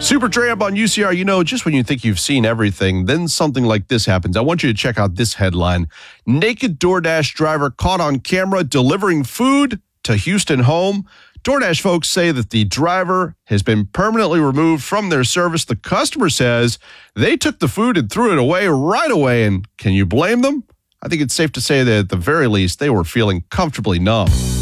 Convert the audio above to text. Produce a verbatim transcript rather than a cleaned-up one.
Super Tramp on U C R. You know, just when you think you've seen everything, then something like this happens. I want you to check out this headline. Naked DoorDash driver caught on camera delivering food to Houston home. DoorDash folks say that the driver has been permanently removed from their service. The customer says they took the food and threw it away right away. And can you blame them? I think it's safe to say that at the very least, they were feeling comfortably numb.